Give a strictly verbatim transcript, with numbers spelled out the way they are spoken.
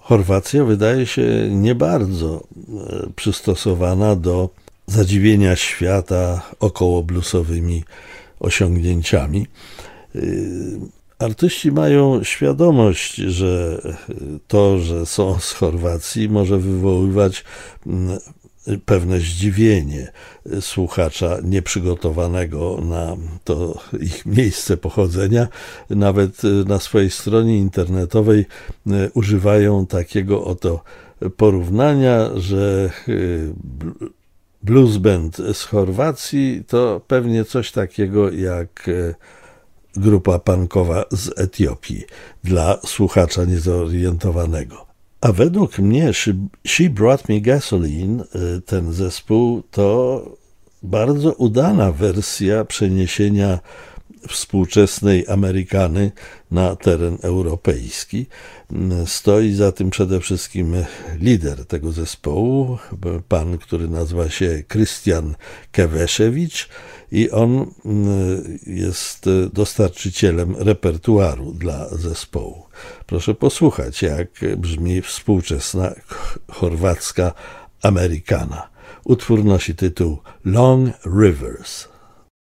Chorwacja wydaje się nie bardzo przystosowana do zadziwienia świata około bluesowymi osiągnięciami. Artyści mają świadomość, że to, że są z Chorwacji, może wywoływać pewne zdziwienie słuchacza nieprzygotowanego na to ich miejsce pochodzenia. Nawet na swojej stronie internetowej używają takiego oto porównania, że blues band z Chorwacji to pewnie coś takiego jak grupa punkowa z Etiopii dla słuchacza niezorientowanego. A według mnie She Brought Me Gasoline, ten zespół, to bardzo udana wersja przeniesienia współczesnej Amerykany na teren europejski. Stoi za tym przede wszystkim lider tego zespołu, pan, który nazywa się Krystian Keveszewicz, i on jest dostarczycielem repertuaru dla zespołu. Proszę posłuchać, jak brzmi współczesna chorwacka Amerykana. Utwór nosi tytuł Long Rivers.